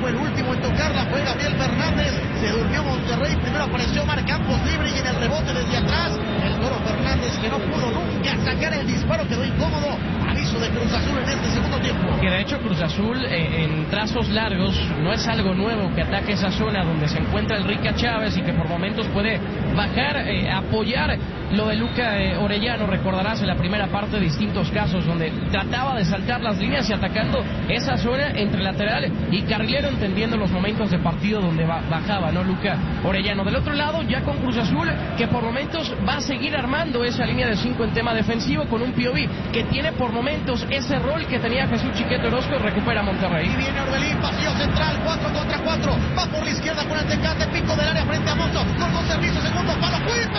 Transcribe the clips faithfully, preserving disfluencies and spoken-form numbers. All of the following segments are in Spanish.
fue el último en tocarla, fue Gabriel Fernández. Se durmió Monterrey, primero apareció Omar Campos libre y en el rebote desde atrás el Toro Fernández, que no pudo nunca sacar el disparo, quedó incómodo. Aviso de Cruz Azul en este segundo tiempo. Que de hecho Cruz Azul eh, en trazos largos no es algo nuevo que ataque esa zona donde se encuentra el Rica Chávez y que por momentos puede bajar, eh, apoyar lo de Luca eh, Orellano. Recordarás en la primera parte distintos casos donde trataba de saltar las líneas y atacando esa zona entre lateral y carrilero, entendiendo los momentos de partido donde ba bajaba, ¿no? Luca Orellano. Del otro lado, ya con Cruz Azul, que por momentos va a seguir armando esa línea de cinco en tema defensivo con un Piovi que tiene por momentos ese rol que tenía Jesús Chiquete Orozco. Recupera Monterrey. Y viene Orbelín, pasillo central, cuatro contra cuatro, va por la izquierda con el Tecate, pico del área frente a Monzo, con dos servicios, segundo palo, Kuipers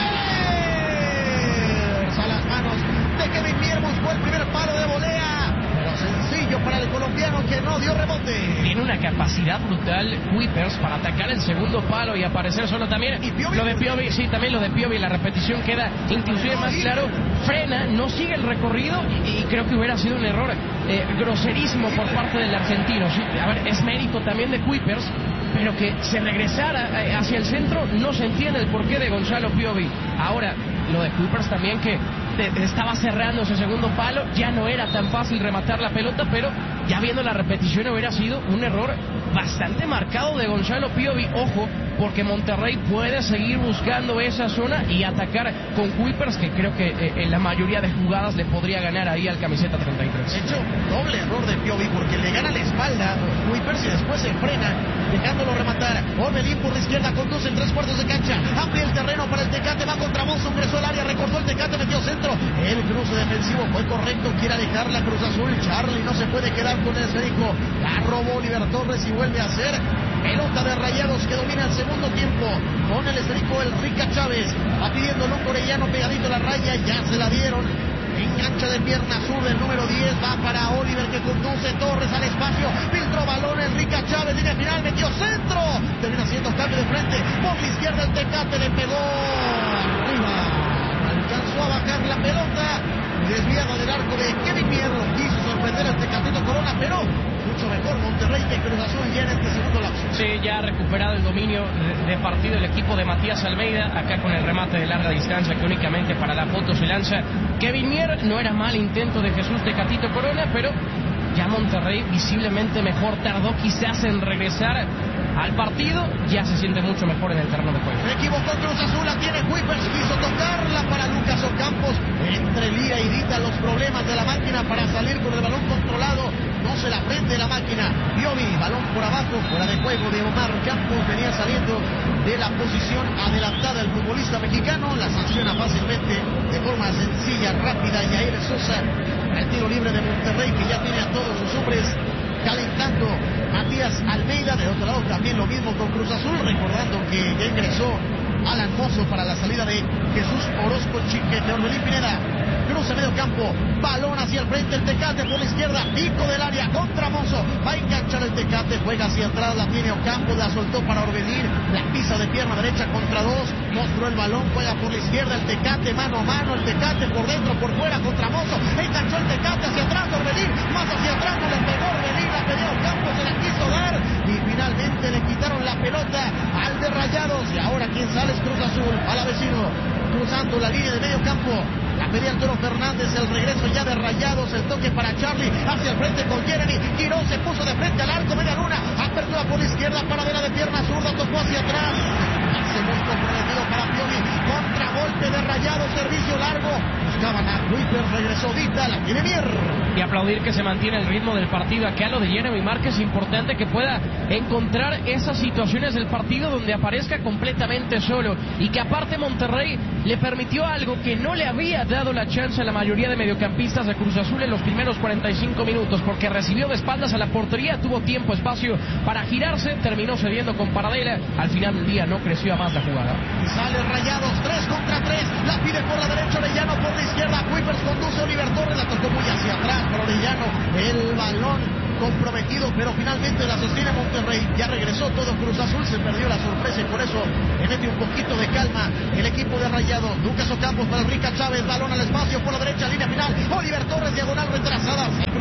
a las manos de Kevin Mier, buscó el primer palo de volea, pero sencillo para el colombiano que no dio rebote. Tiene una capacidad brutal Kuipers para atacar el segundo palo y aparecer solo también. ¿Y Piovi? Lo de Piovi, sí, también lo de Piovi, la repetición queda inclusive más claro. Frena, no sigue el recorrido y, y creo que hubiera sido un error eh, groserísimo por parte del argentino. Sí, a ver, es mérito también de Kuipers, pero que se regresara hacia el centro, no se entiende el porqué de Gonzalo Piovi. Ahora, lo de Kuipers también, que te, estaba cerrando ese segundo palo, ya no era tan fácil rematar la pelota, pero ya viendo la repetición hubiera sido un error bastante marcado de Gonzalo Piovi. Ojo, porque Monterrey puede seguir buscando esa zona y atacar con Kuipers, que creo que eh, en la mayoría de jugadas le podría ganar ahí al camiseta treinta y tres. De hecho, doble error de Piovi, porque le gana la espalda a Kuipers y después se frena, dejándolo rematar. Orbelín por la izquierda, conduce en tres cuartos de cancha, amplia el terreno para el Tecate, va contra Monzo, ingresó al área, recortó el Tecate, metió centro. El cruce defensivo fue correcto, quiere alejar la Cruz Azul. Charlie no se puede quedar con el esférico, la robó Oliver Torres y vuelve a hacer pelota de Rayados que domina el segundo tiempo. Con el esférico el Rica Chávez, va pidiendo Luca Orellano pegadito a la raya, ya se la dieron. Engancha de pierna sur del número diez, va para Oliver que conduce, Torres al espacio, filtró balón el Rica Chávez, línea final, metió centro, termina haciendo cambio de frente, por la izquierda el Tecate le pegó arriba, alcanzó a bajar la pelota, desviada del arco de Kevin Mier, quiso sorprender al Tecatito Corona, pero mucho mejor Monterrey que Cruz Azul ya en este segundo lapso. Sí, ya ha recuperado el dominio de, de partido el equipo de Matías Almeida, acá con el remate de larga distancia que únicamente para la foto se lanza Kevin Mier. No era mal intento de Jesús Tecatito Corona, pero ya Monterrey visiblemente mejor, tardó quizás en regresar al partido, ya se siente mucho mejor en el terreno de juego. Se equivocó Cruz Azul, la tiene Kuipers, quiso tocarla para Lucas Ocampos, entre Lira y Dita los problemas de la máquina para salir con el balón controlado, no se la prende la máquina. Piovi, balón por abajo, fuera de juego de Omar Campos, venía saliendo de la posición adelantada el futbolista mexicano, la sanciona fácilmente, de forma sencilla, rápida, Yair Sosa, el tiro libre de Monterrey que ya tiene a todos sus hombres calentando. Matías Almeida, de otro lado también lo mismo con Cruz Azul, recordando que ya ingresó Alan Mozo para la salida de Jesús Orozco Chiquete. Orbelín Pineda, cruce medio campo, balón hacia el frente, el Tecate por la izquierda, pico del área contra Mozo, va a enganchar el Tecate, juega hacia atrás, la tiene Ocampo, la soltó para Orbelín, la pisa de pierna derecha contra dos, mostró el balón, juega por la izquierda, el Tecate mano a mano, el Tecate por dentro, por fuera contra Mozo, enganchó el Tecate hacia atrás, Orbelín, más hacia atrás, no le pegó Orbelín, la pedía Ocampo, se la quiso dar y finalmente le quitaron la pelota al de Rayados. Y ahora quien sale es Cruz Azul, a la vecino, cruzando la línea de medio campo, la pedía el Toro Fernández, el regreso ya de Rayados, el toque para Charlie, hacia el frente con Jeremy, giró, se puso de frente al arco, media luna, apertura por la izquierda, paradera de pierna zurda, tocó hacia atrás, hace muy comprometido para Piovi, contragolpe de Rayados, servicio largo, buscaban a Kuipers, regresó Dita, la tiene Mier. Y aplaudir que se mantiene el ritmo del partido. Acá lo de Jeremy Márquez es importante que pueda encontrar esas situaciones del partido donde aparezca completamente solo y que aparte Monterrey le permitió algo que no le había dado la chance a la mayoría de mediocampistas de Cruz Azul en los primeros cuarenta y cinco minutos, porque recibió de espaldas a la portería, tuvo tiempo, espacio para girarse, terminó cediendo con Paradela, al final del día no creció a más la jugada. Y sale Rayados, tres contra tres, la pide por la derecha Orellano, por la izquierda Kuipers, conduce Oliver Torres, la tocó muy hacia atrás para Orellano, el balón comprometido, pero finalmente la sostiene Monterrey. Ya regresó todo Cruz Azul, se perdió la sorpresa y por eso le mete un poquito de calma el equipo de Rayados. Lucas Ocampos para el Rica Chávez, balón al espacio por la derecha, línea final, Oliver Torres, diagonal retrasada. Cruz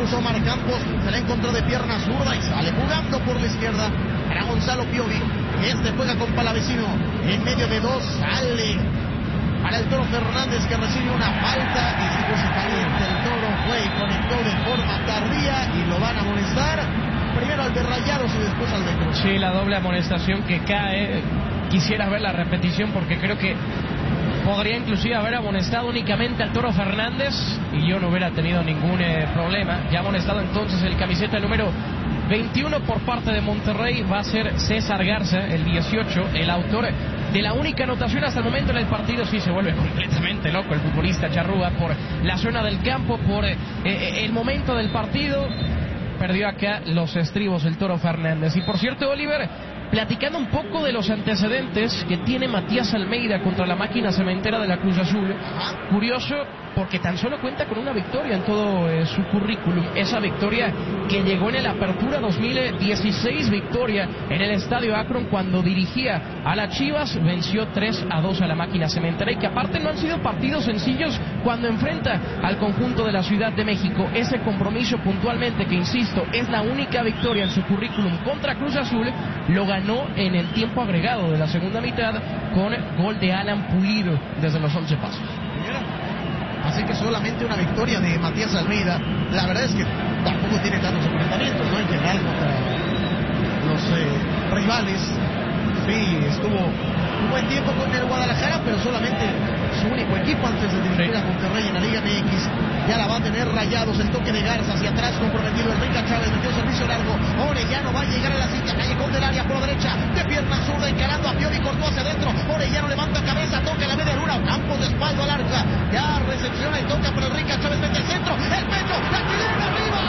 cruza Omar Campos, se la encontró de pierna zurda y sale jugando por la izquierda para Gonzalo Piovi. Este juega con Palavecino, en medio de dos, sale para el Toro Fernández, que recibe una falta y si pues caliente el Toro fue y conectó de forma tardía y lo van a amonestar. Primero al de Rayados y después al de Cruz. Sí, la doble amonestación que cae. Quisiera ver la repetición porque creo que podría inclusive haber amonestado únicamente al Toro Fernández y yo no hubiera tenido ningún eh, problema. Ya amonestado entonces el camiseta número veintiuno por parte de Monterrey va a ser César Garza, el dieciocho, el autor de la única anotación hasta el momento en el partido. Sí, se vuelve completamente loco el futbolista Charrúa por la zona del campo, por eh, eh, el momento del partido. Perdió acá los estribos el Toro Fernández. Y por cierto, Oliver, platicando un poco de los antecedentes que tiene Matías Almeida contra la máquina cementera de la Cruz Azul. Curioso porque tan solo cuenta con una victoria en todo eh, su currículum. Esa victoria que llegó en el Apertura dos mil dieciséis, victoria en el Estadio Akron cuando dirigía a las Chivas, venció tres a dos a la máquina cementera y que aparte no han sido partidos sencillos cuando enfrenta al conjunto de la Ciudad de México. Ese compromiso puntualmente, que insisto, es la única victoria en su currículum contra Cruz Azul, lo ganó en el tiempo agregado de la segunda mitad con gol de Alan Pulido desde los once pasos. Así que solamente una victoria de Matías Almeida. La verdad es que tampoco tiene tantos enfrentamientos, ¿no? En general contra los eh, rivales. Sí, estuvo un buen tiempo con el Guadalajara, pero solamente su único equipo antes de dirigir sí. a Monterrey en la Liga M X. Ya la va a tener Rayados, el toque de Garza hacia atrás comprometido. Enrique Chávez metió servicio largo. Orellano va a llegar a la cinta, callejón del área por la derecha, de pierna zurda encarando a Piovi, cortó hacia adentro. Orellano levanta cabeza, toca la media luna, Campos de espalda al arca. Ya recepciona y toca por Enrique Chávez, mete el centro, el pecho, la chilena arriba.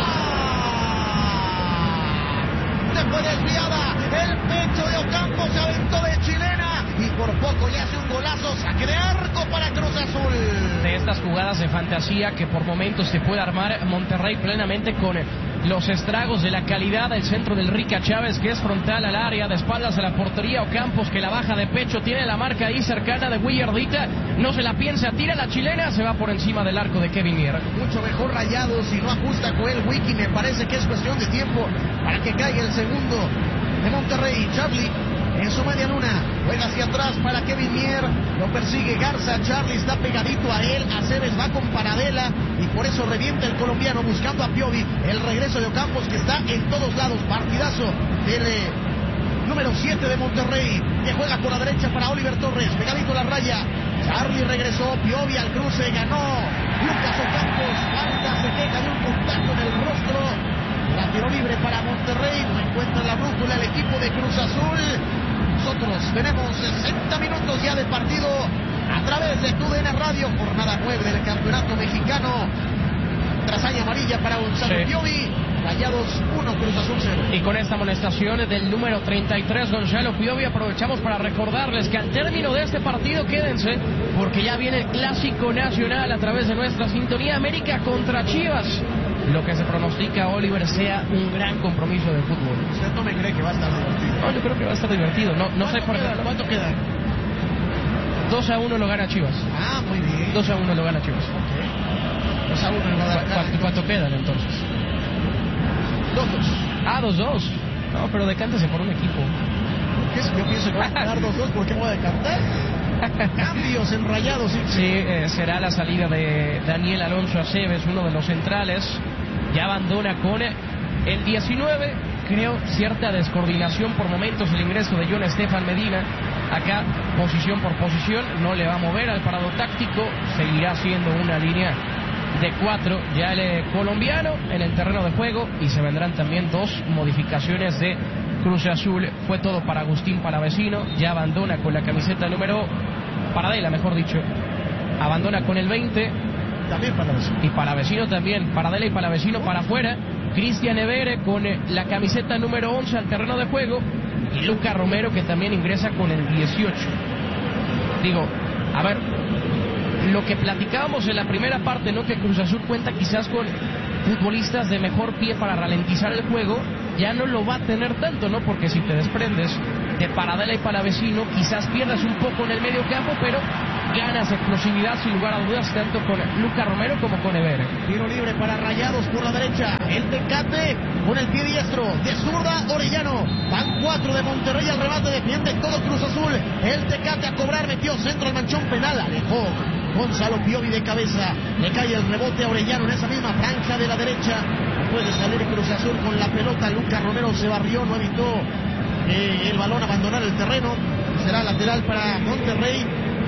Después desviada, el pecho de Ocampo se aventó de chilena y por poco le hace un golazo, saque de arco para Cruz Azul. De estas jugadas de fantasía que por momentos se puede armar Monterrey plenamente con los estragos de la calidad del centro del Rica Chávez, que es frontal al área, de espaldas a la portería. Ocampos, que la baja de pecho, tiene la marca ahí cercana de Willardita, no se la piensa, tira la chilena, se va por encima del arco de Kevin Mier. Mucho mejor Rayados y no ajusta Joel Wiki, me parece que es cuestión de tiempo para que caiga el segundo de Monterrey. Charlie en su media luna, juega hacia atrás para Kevin Mier, lo persigue Garza, Charlie está pegadito a él, Aceves va con Paradela y por eso revienta el colombiano buscando a Piovi. El regreso de Ocampos, que está en todos lados, partidazo del eh, número siete de Monterrey, que juega por la derecha para Oliver Torres, pegadito a la raya. Charlie regresó, Piovi al cruce, ganó Lucas Ocampos, falta, se queja de un contacto en el rostro. La tiro libre para Monterrey, no encuentra la brújula el equipo de Cruz Azul. Nosotros tenemos sesenta minutos ya de partido a través de T U D N Radio, jornada nueve del Campeonato Mexicano. Trazaña amarilla para Gonzalo sí. Piovi, Rayados uno, Cruz Azul cero. Y con esta amonestación del número treinta y tres, Gonzalo Piovi, aprovechamos para recordarles que al término de este partido, quédense, porque ya viene el Clásico Nacional a través de nuestra sintonía, América contra Chivas. Lo que se pronostica, Oliver, sea un gran compromiso de fútbol. ¿Usted no me cree que va a estar divertido? No, yo creo que va a estar divertido. No, no sé por qué. ¿Cuánto queda? dos a uno lo gana Chivas. Ah, muy bien. dos a uno lo gana Chivas. Ok. dos a uno lo va a dar. ¿Cuánto, ¿Cuánto quedan entonces? dos dos. Ah, dos dos. No, pero decántese por un equipo. ¿Qué es? Yo pienso que va a quedar dos dos. ¿Por qué me voy a decantar? Cambios en Rayados. Sí, sí eh, será la salida de Daniel Alonso Aceves, uno de los centrales. Ya abandona con el diecinueve. Creo cierta descoordinación por momentos el ingreso de John Estefan Medina. Acá, posición por posición, no le va a mover al parado táctico. Seguirá siendo una línea de cuatro. Ya el eh, colombiano en el terreno de juego. Y se vendrán también dos modificaciones de Cruz Azul. Fue todo para Agustín Palavecino. Ya abandona con la camiseta número... Paradela, mejor dicho. Abandona con el veinte. También Palavecino. Y Palavecino también. Paradela y Palavecino para afuera. Cristian Evere con la camiseta número once al terreno de juego. Y Luca Romero, que también ingresa con el dieciocho. Digo, a ver, lo que platicábamos en la primera parte, ¿no? Que Cruz Azul cuenta quizás con futbolistas de mejor pie para ralentizar el juego. Ya no lo va a tener tanto, ¿no? Porque si te desprendes de Paradela y Palavecino, quizás pierdas un poco en el medio campo, pero ganas, explosividad, sin lugar a dudas, tanto con Luca Romero como con Evere. Tiro libre para Rayados por la derecha. El Tecate con el pie diestro. De zurda, Orellano. Van cuatro de Monterrey al remate. Defiende todo Cruz Azul. El Tecate a cobrar. Metió centro al manchón penal. Alejó Gonzalo Piovi de cabeza. Le cae el rebote a Orellano en esa misma franja de la derecha. Puede salir Cruz Azul con la pelota. Luca Romero se barrió, no evitó eh, el balón abandonar el terreno. Será lateral para Monterrey.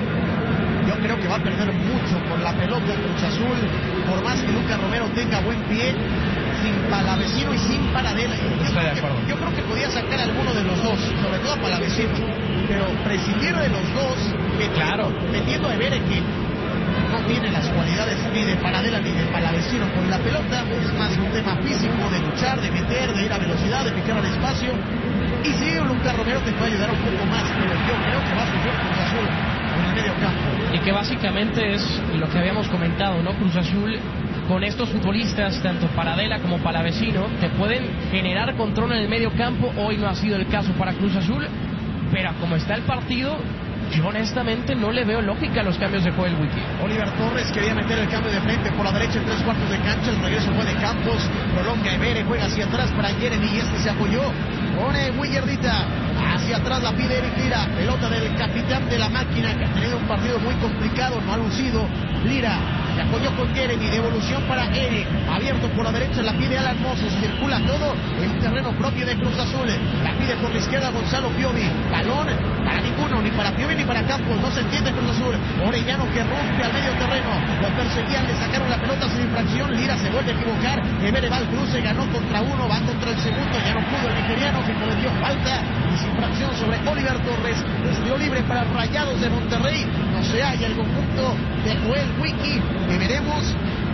Yo creo que va a perder mucho con la pelota Cruz Azul, por más que Luca Romero tenga buen pie, sin Palavecino y sin Paradela. Yo, Estoy de creo acuerdo. que, yo creo que podía sacar a alguno de los dos, sobre todo a Palavecino, pero prescindir de los dos, metiendo, Claro. metiendo a Evere, que no tiene las cualidades ni de Paradela ni de Palavecino con la pelota, es más un tema físico, de luchar, de meter, de ir a velocidad, de picar al espacio. Y sí, Luca Romero te puede ayudar un poco más, pero yo creo que va a sufrir Cruz Azul en el medio campo. Y que básicamente es lo que habíamos comentado, ¿no? Cruz Azul, con estos futbolistas, tanto Paradela como Palavecino, te pueden generar control en el medio campo. Hoy no ha sido el caso para Cruz Azul, pero como está el partido, yo honestamente no le veo lógica a los cambios de Joel Wiki. Oliver Torres quería meter el cambio de frente por la derecha en tres cuartos de cancha. El regreso fue de Campos. Prolonga Evere, juega hacia atrás para Jeremy y este se apoyó. Pone muy Guerdita. Hacia atrás la pide Eric Lira. Pelota del capitán de la máquina, que ha tenido un partido muy complicado, no ha lucido. Lira se apoyó con Jeremy. Devolución para Eric. Abierto por la derecha, la pide Alan Moses. Circula todo en terreno propio de Cruz Azul. La pide por la izquierda Gonzalo Piovi. Balón para ninguno, ni para Piovi ni para Campos. No se entiende Cruz Azul. Orellano que rompe al medio terreno. Lo perseguían, le sacaron la pelota sin infracción. Lira se vuelve a equivocar. Evere va al cruce, ganó contra uno, va contra el segundo. Ya no pudo el nigeriano, que cometió falta y sin infracción sobre Oliver Torres. Estuvo libre para Rayados de Monterrey. No se halla el conjunto de Joel Wiki, que veremos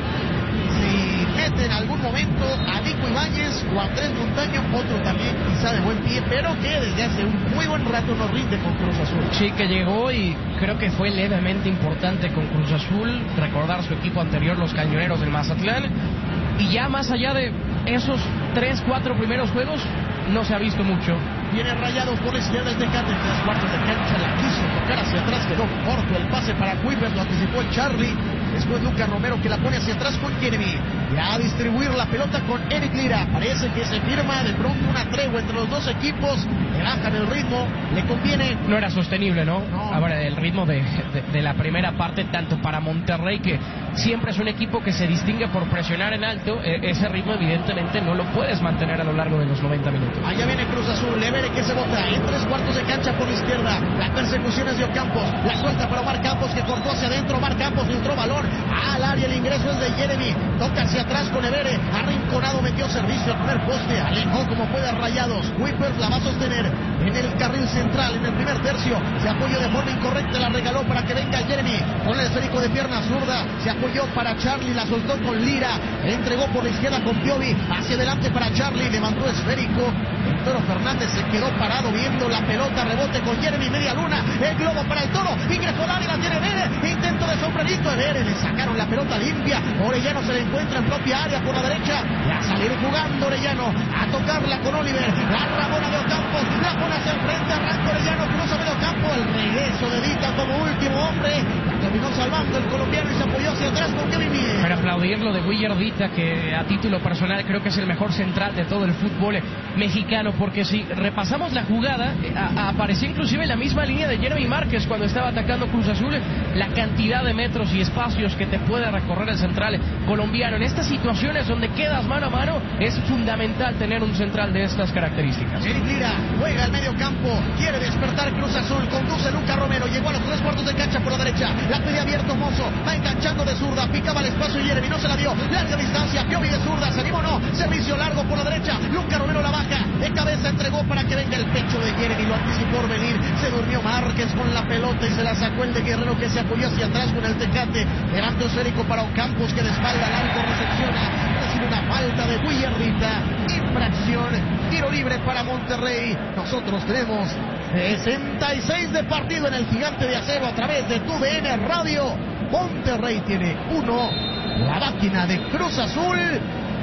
si mete en algún momento a Nico Ibáñez o a Andrés Montaño, otro también quizá de buen pie, pero que desde hace un muy buen rato no rinde con Cruz Azul. Sí, que llegó y creo que fue levemente importante con Cruz Azul, recordar su equipo anterior, los Cañoneros del Mazatlán, y ya más allá de esos tres, cuatro primeros juegos, no se ha visto mucho. Viene Rayados por la izquierda el Tecate, en tres cuartos de cancha, la quiso tocar hacia atrás, quedó corto el pase para Kuipers, lo anticipó el Charlie. Después Luca Romero que la pone hacia atrás con Jeremy. Ya a distribuir la pelota con Eric Lira. Parece que se firma de pronto una tregua entre los dos equipos. Le bajan el ritmo, le conviene. No era sostenible, ¿no? No. Ahora, el ritmo de, de, de la primera parte, tanto para Monterrey, que siempre es un equipo que se distingue por presionar en alto, eh, ese ritmo evidentemente no lo puedes mantener a lo largo de los noventa minutos. Allá viene Cruz Azul, Evere que se bota en tres cuartos de cancha por la izquierda. La persecución es de Ocampos, la suelta para Omar Campos que cortó hacia adentro. Omar Campos filtró balón al área, el ingreso es de Jeremy. Toca hacia atrás con Evere, arrinconado, metió servicio al primer poste, alejó como puede a Rayados. Kuipers la va a sostener en el carril central, en el primer tercio. Se apoyó de forma incorrecta, la regaló para que venga Jeremy. Con el esférico de pierna zurda, se apoyó para Charlie, la soltó con Lira. Entregó por la izquierda con Piovi, hacia adelante para Charlie, levantó esférico. El Toro Fernández se quedó parado viendo la pelota, rebote con Jeremy, media luna, el globo para el Toro, ingresó al área, la tiene Evere, intento de sombrerito, Evere, le sacaron la pelota limpia. Orellano se le encuentra en propia área por la derecha, y a salir jugando Orellano, a tocarla con Oliver, la rabona de Ocampos, la pone hacia el frente, arranca Orellano, cruza medio campo, el regreso de Dita como último hombre, la terminó salvando el colombiano y se apoyó hacia atrás con Kevin Miguel. Para aplaudir lo de Willer Dita, que a título personal creo que es el mejor central de todo el fútbol mexicano, porque si repasamos la jugada, a, a, apareció inclusive la misma línea de Jeremy Márquez cuando estaba atacando Cruz Azul, la cantidad de metros y espacios que te puede recorrer el central colombiano. En estas situaciones donde quedas mano a mano, es fundamental tener un central de estas características. Eric Lira juega al medio campo, quiere despertar Cruz Azul, conduce Luca Romero, llegó a los tres cuartos de cancha por la derecha, la pide abierto Mozo, va enganchando de zurda, picaba el espacio y Jeremy no se la dio, larga distancia, Piovi de zurda, se animó no, servicio largo por la derecha, Luca Romero la baja, de cabeza entregó para que venga el pecho de Jeremy, lo anticipó por venir, se durmió Márquez con la pelota y se la sacó el de Guerrero que se apoyó hacia atrás con el Tecate, levantó esférico para Ocampos que de espalda al alto recepciona, recibe una falta de Guillermita, infracción, tiro libre para Monterrey. Nosotros tenemos sesenta y seis de partido en el Gigante de Acero a través de tu D N Radio. Monterrey tiene uno, la máquina de Cruz Azul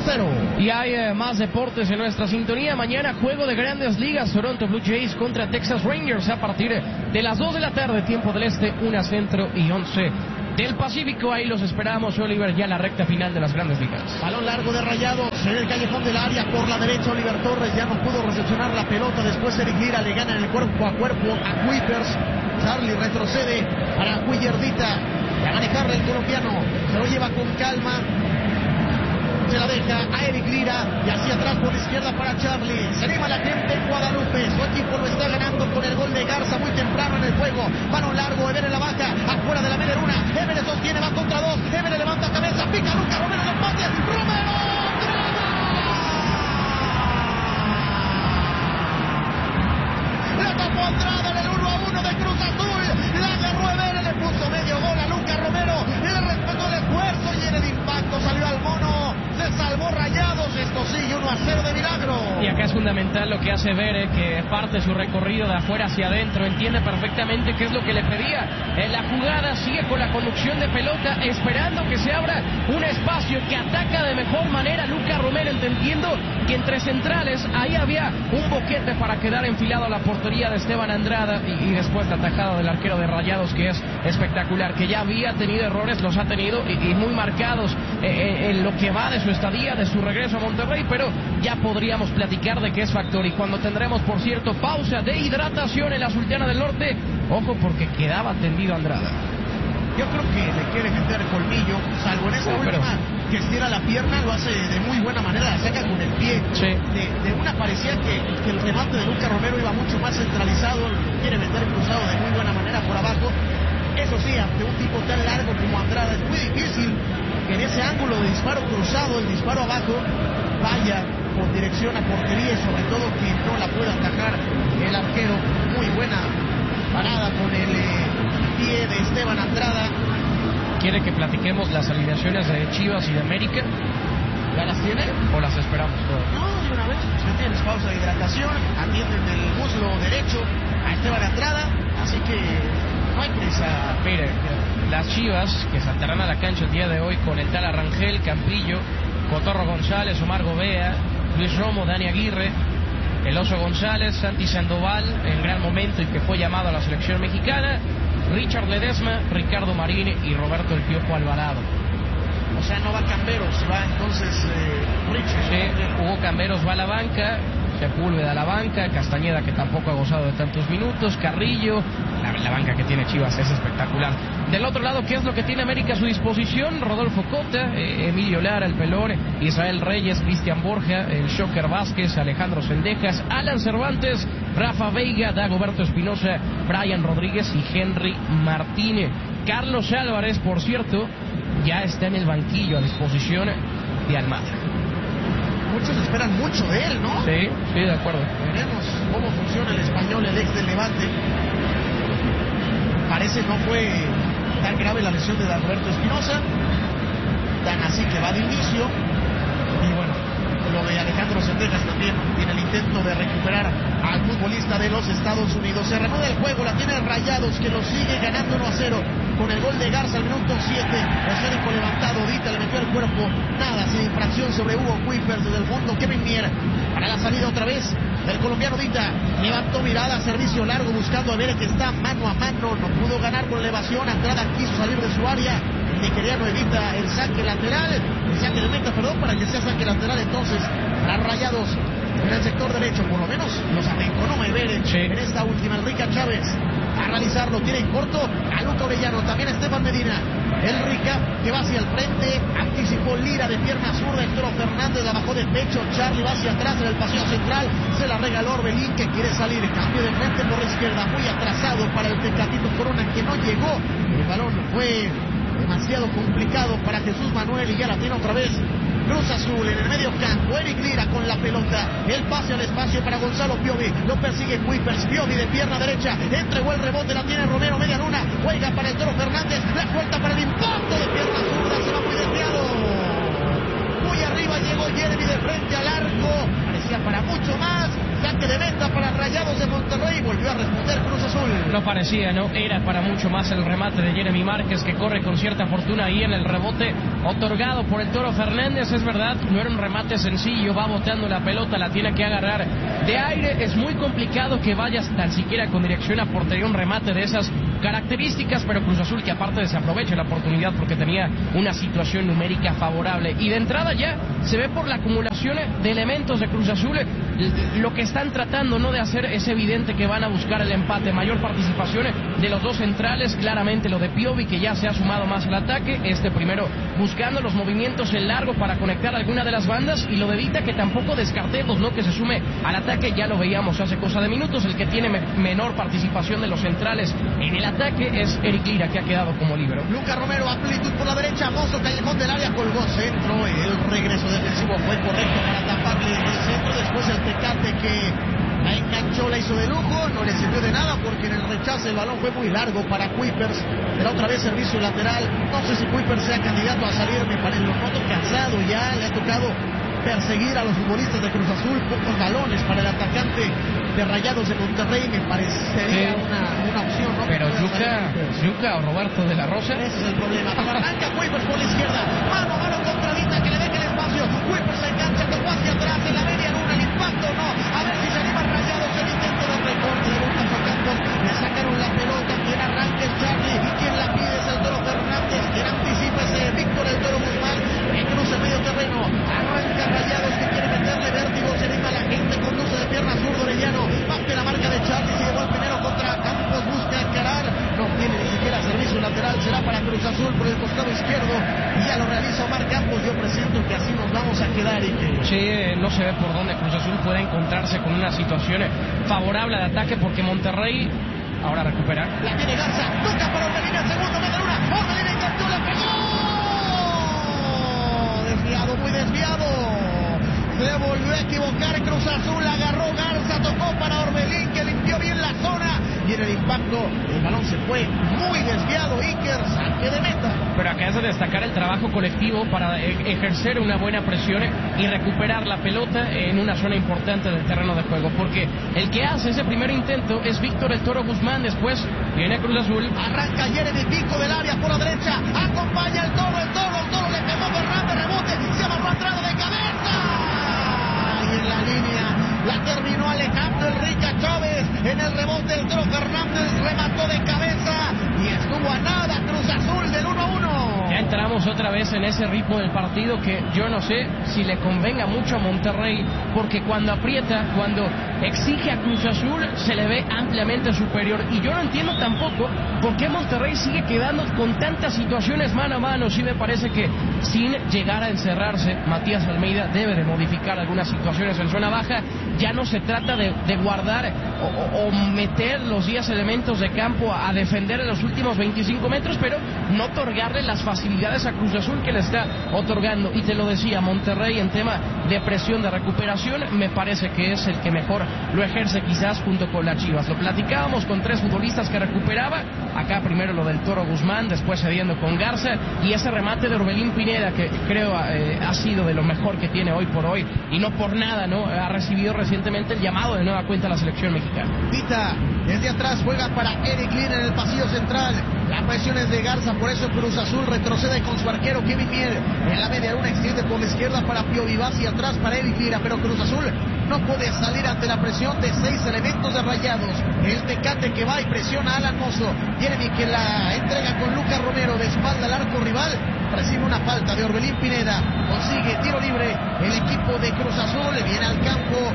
cero. Y hay eh, más deportes en nuestra sintonía. Mañana juego de Grandes Ligas, Toronto Blue Jays contra Texas Rangers a partir de las dos de la tarde, tiempo del este, una centro y once del Pacífico. Ahí los esperamos, Oliver, ya en la recta final de las Grandes Ligas. Balón largo de Rayados en el callejón del área por la derecha. Oliver Torres ya no pudo recepcionar la pelota. Después Eric Lira le gana en el cuerpo a cuerpo a Kuipers. Charlie retrocede para Cuillardita a manejarle el colombiano. Se lo lleva con calma. Se la deja a Eric Lira y hacia atrás por la izquierda para Charlie. Se anima la gente en Guadalupe. Su equipo lo está ganando con el gol de Garza muy temprano en el juego. Balón largo, Everett la baja, afuera de la media luna. Everett sostiene, va contra dos. Everett levanta cabeza, pica Lucas Romero, le empate. ¡Romero! ¡Andrada! La tapó Andrada en el uno a uno de Cruz Azul. La agarró Everett, le puso medio gol a Lucas Romero. Le respetó el esfuerzo y en el impacto salió al mono. Se salvó Rayados, esto sigue uno a cero de milagro. Y acá es fundamental lo que hace Vere, que parte su recorrido de afuera hacia adentro, entiende perfectamente qué es lo que le pedía. En la jugada sigue con la conducción de pelota, esperando que se abra un espacio, que ataca de mejor manera Lucas Romero, entendiendo que entre centrales ahí había un boquete para quedar enfilado a la portería de Esteban Andrada, y, y después la atajada del arquero de Rayados, que es espectacular, que ya había tenido errores, los ha tenido y, y muy marcados eh, en lo que va de su estadía, de su regreso a Monterrey, pero ya podríamos platicar de que es factor. Y cuando tendremos, por cierto, pausa de hidratación en la Sultana del Norte, ojo porque quedaba tendido Andrada. Yo creo que le quiere meter colmillo, salvo en esa sí, última pero... que estira la pierna, lo hace de muy buena manera, la saca con el pie. Sí. De, de una parecía que, que el remate de Lucas Romero iba mucho más centralizado, quiere meter cruzado de muy buena manera por abajo. Eso sí, ante un tipo tan largo como Andrada es muy difícil que en ese ángulo de disparo cruzado, el disparo abajo, vaya con dirección a portería y sobre todo que no la pueda atajar el arquero. Muy buena parada con el eh, pie de Esteban Andrada. ¿Quiere que platiquemos las alineaciones de Chivas y de América? ¿Ya las tiene? ¿O las esperamos todas? No, de una vez. Usted tienes pausa de hidratación, atienden el muslo derecho a Esteban Andrada, así que no hay prisa. Mire, las Chivas que saltarán a la cancha el día de hoy con el tal Arrangel, Campillo, Cotorro González, Omar Gobea, Luis Romo, Dani Aguirre, el Oso González, Santi Sandoval en gran momento y que fue llamado a la selección mexicana, Richard Ledesma, Ricardo Marín y Roberto El Piojo Alvarado. O sea, no va Camberos, va entonces eh, Richard. Sí, Hugo Camberos va a la banca, Sepúlveda a la banca, Castañeda, que tampoco ha gozado de tantos minutos, Carrillo, la, la banca que tiene Chivas es espectacular. Del otro lado, ¿qué es lo que tiene América a su disposición? Rodolfo Cota, eh, Emilio Lara, el Pelón, Israel Reyes, Cristian Borja, el Shocker Vázquez, Alejandro Sendejas, Alan Cervantes, Rafa Veiga, Dagoberto Espinosa, Brian Rodríguez y Henry Martínez. Carlos Álvarez, por cierto, ya está en el banquillo a disposición de Almada. Muchos esperan mucho de él, ¿no? Sí, sí, de acuerdo. Veremos cómo funciona el español, el ex del Levante. Parece no fue tan grave la lesión de Dagoberto Espinosa, tan así que va de inicio. Y bueno, lo de Alejandro Sendejas también tiene el intento de recuperar al futbolista de los Estados Unidos. Se reanuda el juego, la tiene Rayados, que lo sigue ganando uno a cero con el gol de Garza al minuto siete. Esférico levantado, Dita le metió el cuerpo, nada, sin infracción sobre Hugo Kuipers. Desde el fondo Kevin Mier para la salida otra vez del colombiano. Dita levantó mirada, servicio largo buscando a ver que está mano a mano, no pudo ganar con elevación. Andrada quiso salir de su área, el nigeriano evita el saque lateral, el saque de meta, perdón, para que sea saque lateral entonces para Rayados en el sector derecho. Por lo menos los arrancó Mevere sí. En esta última. Enrique Chávez a realizarlo, tiene en corto a Luca Orellano, también a Estefan Medina. El Rica que va hacia el frente, anticipó Lira de pierna zurda, entró Fernández, la bajó de pecho, Charlie va hacia atrás en el paseo central, se la regaló Orbelín que quiere salir, cambio de frente por la izquierda, muy atrasado para el Tecatito Corona que no llegó, el balón fue demasiado complicado para Jesús Manuel y ya la tiene otra vez Cruz Azul en el medio campo. Eric Lira con la pelota, el pase al espacio para Gonzalo Piovi, lo persigue Kuipers, Piovi de pierna derecha, entregó el rebote, la tiene Romero, media luna, juega para el Toro Fernández, la suelta para el impacto de pierna zurda, se va muy desviado, muy arriba llegó Jeremy de frente al arco, parecía para mucho más, saque de meta. izquierda para Rayados de Monterrey. Volvió a responder Cruz Azul. No parecía, ¿no? Era para mucho más el remate de Jeremy Márquez, que corre con cierta fortuna ahí en el rebote otorgado por el Toro Fernández. Es verdad, no era un remate sencillo, va boteando la pelota, la tiene que agarrar de aire. Es muy complicado que vayas tan siquiera con dirección a portería un remate de esas características, pero Cruz Azul que aparte desaprovecha la oportunidad porque tenía una situación numérica favorable. Y de entrada ya se ve por la acumulación de elementos de Cruz Azul, lo que están tratando no de hacer es evidente que van a buscar el empate, mayor participación de los dos centrales, claramente lo de Piovi que ya se ha sumado más al ataque, este primero buscando los movimientos en largo para conectar alguna de las bandas, y lo de Vita que tampoco descartemos, ¿no?, que se sume al ataque, ya lo veíamos hace cosa de minutos. El que tiene me menor participación de los centrales en el ataque es Eric Lira, que ha quedado como líbero. Lucas Romero, amplitud por la derecha, Mozo, callejón del área, colgó centro, el regreso defensivo fue correcto para taparle el centro, después el Tecate que la enganchó, la hizo de lujo, no le sirvió de nada porque en el rechace el balón fue muy largo para Kuipers. Era otra vez servicio lateral, no sé si Kuipers sea candidato a salir, me parece, lo noto cansado ya, le ha tocado perseguir a los futbolistas de Cruz Azul, pocos balones para el atacante de Rayados de Monterrey, me parecería sí. una, una opción, ¿no? Pero Yuca, Yuca o Roberto de la Rosa. Ese es el problema. Arranca Kuipers por la izquierda, mano a mano contra Vita, que le deje el espacio. Kuipers se engancha, tocó hacia atrás, en la media luna, el impacto no. A ver si se anima Rayados, el intento de recorte de Lucas Ocampos. Le sacaron la pelota, quien arranca el Charlie, quien la pide es el Toro Fernández, quien anticipa ese Víctor el Toro Guzmán, que cruza el medio terreno. Arranca Rayados, que quiere meterle vértigo, se anima la gente, conduce de pierna zurdo Orellano, parte la marca de Charlie, se llevó el primero contra Campos, busca encarar, no tiene ni siquiera servicio lateral, será para Cruz Azul por el costado izquierdo, y ya lo realiza Omar Campos. Yo presiento que así nos vamos a quedar y que... Sí, no se ve por dónde Cruz Azul puede encontrarse con una situación favorable al ataque, porque Monterrey ahora recupera. La tiene Garza, toca para Orbelín, el segundo, media luna, Orbelín intentó, la pegó, desviado, muy desviado, se volvió a equivocar Cruz Azul, agarró Garza, tocó para Orbelín, que limpió bien la zona, y en el impacto el balón se fue muy desviado. Iker, saque de meta. Pero acá es de destacar el trabajo colectivo para e ejercer una buena presión y recuperar la pelota en una zona importante del terreno de juego, porque el que hace ese primer intento es Víctor el Toro Guzmán, después viene Cruz Azul. Arranca Jeremy, pico del área por la derecha, acompaña el Toro, el Toro, el Toro le pegó Fernández, rebote, se amarró atrás de cabeza, y en la línea la terminó Alejandro Enrique Chávez, en el rebote el Toro Fernández remató de cabeza y estuvo a nada Cruz Azul del uno a uno. Ya entramos otra vez en ese ritmo del partido que yo no sé si le convenga mucho a Monterrey, porque cuando aprieta, cuando exige a Cruz Azul, se le ve ampliamente superior, y yo no entiendo tampoco por qué Monterrey sigue quedando con tantas situaciones mano a mano. Sí me parece que sin llegar a encerrarse, Matías Almeida debe de modificar algunas situaciones en zona baja. Ya no se trata de, de guardar o, o meter los diez elementos de campo a, a defender en los últimos veinticinco metros, pero no otorgarle las facilidades a Cruz Azul que le está otorgando. Y te lo decía, Monterrey en tema de presión, de recuperación, me parece que es el que mejor lo ejerce, quizás junto con las Chivas. Lo platicábamos con tres futbolistas que recuperaba, acá primero lo del Toro Guzmán, después cediendo con Garza, y ese remate de Orbelín Pineda, que creo eh, ha sido de lo mejor que tiene hoy por hoy, y no por nada, ¿no? Ha recibido recientemente el llamado de nueva cuenta a la selección mexicana. Vita, desde atrás juega para Eric Lira en el pasillo central, la presión es de Garza, por eso Cruz Azul retrocede con su arquero Kevin Mier, en la media luna extiende por la izquierda para Pío Vivas y atrás para Eric Lira, pero Cruz Azul no puede salir ante la presión de seis elementos de Rayados. El Tecate que va y presiona a Alan Mozo, Jeremy que la entrega con Lucas Romero de espalda al arco rival, recibe una falta de Orbelín Pineda, consigue tiro libre el equipo de Cruz Azul, le viene al campo